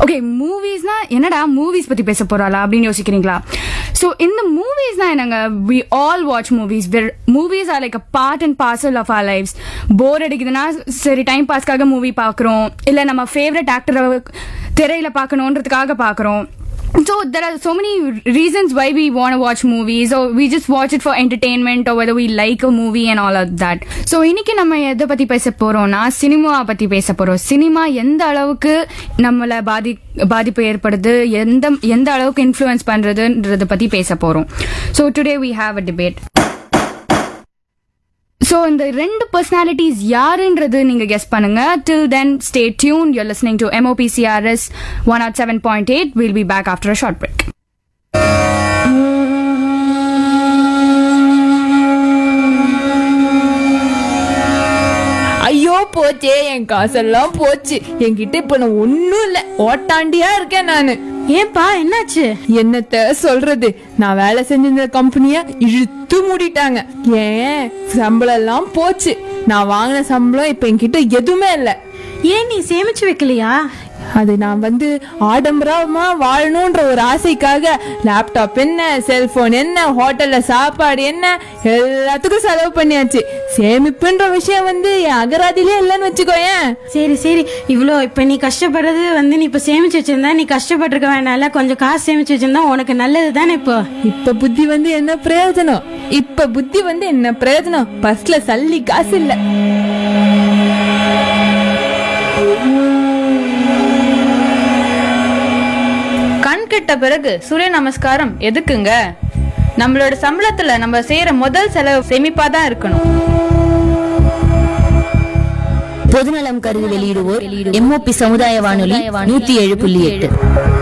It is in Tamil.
ஓகே, மூவிஸ்னா என்னடா மூவிஸ் பத்தி பேச போறாளா அப்படின்னு யோசிக்கிறீங்களா? ஸோ இந்த மூவிஸ்னா என்னங்க, we all watch movies. Movies R like a part and parcel of R lives. போர் அடிக்குதுன்னா சரி டைம் பாஸ்க்காக மூவி பார்க்குறோம், இல்லை நம்ம ஃபேவரட் ஆக்டரை திரையில பார்க்கணுன்றதுக்காக பார்க்குறோம். So there are so many reasons why we want to watch movies, or we just watch it for entertainment, or whether we like a movie and all of that. So இன்னைக்கு நம்ம எதை பத்தி பேச போறோம்னா சினிமா பத்தி பேச போறோம். சினிமா எந்த அளவுக்கு நம்மள பாதிப்பு ஏற்படுது, எந்த அளவுக்கு இன்ஃப்ளூயன்ஸ் பண்றதுன்றத பத்தி பேச போறோம். So today we have a debate. So இந்த ரெண்டு பர்சனாலிட்டிஸ் யாருன்றது நீங்க கெஸ் பண்ணுங்க. Till then stay tuned. You're listening to MOPCRS 107.8. We'll be back after a short break. ஐயோ போச்சே, என் காசெல்லாம் போச்சு. என்கிட்ட இப்ப நான் ஒன்னும் இல்ல, ஓட்டாண்டியா இருக்கேன் நானு. ஏன்பா என்னாச்சு? என்னத்த சொல்றது, நான் வேலை செஞ்சிருந்த கம்பெனிய இழுத்து மூடிட்டாங்க. ஏன் சம்பளம் எல்லாம் போச்சு. நான் வாங்கின சம்பளம் இப்ப என்கிட்ட எதுவுமே இல்ல. ஏன் நீ சேமிச்சு வைக்கலையா? அது நான் ஆடம்பரமா வாழணும்ன்ற ஒரு ஆசைக்காக லேப்டாப் என்ன, செல்போன் என்ன, ஹோட்டல்ல சாப்பாடு என்ன, எல்லாத்துக்கும் செலவு பண்ணியாச்சு. சேமிப்புன்ற விஷயம் என் அகராதிலே இல்லைன்னு வச்சுக்கோயேன். சரி சரி, இவ்வளோ இப்ப நீ கஷ்டப்படுறது நீ இப்ப சேமிச்சு வச்சிருந்தா நீ கஷ்டப்பட்டிருக்க வேணாம்ல. கொஞ்சம் காசு சேமிச்சு வச்சிருந்தா உனக்கு நல்லது தானே. இப்ப புத்தி என்ன பிரயோஜனம்? இப்ப புத்தி என்ன பிரயோஜனம்? பஸ்ல சல்லி காசு இல்ல. கண் கெட்ட பிறகு சூரிய நமஸ்காரம் எதுக்குங்க? நம்மளோட சம்பளத்துல நம்ம செய்யற முதல் செலவு சேமிப்பாதான் இருக்கணும். பொதுநலம் கருதி வெளியிடுவோர் MOP சமுதாய வானொலி 107.8.